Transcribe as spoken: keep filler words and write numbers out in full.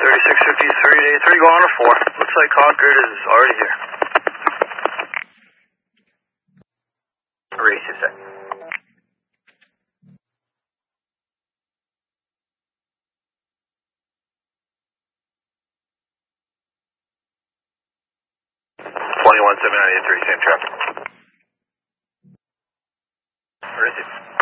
thirty-six fifty-three to eighty-three, go on to four. Looks like Concord is already here. Race two sec. twenty-one seven ninety-three, same traffic. Where is it?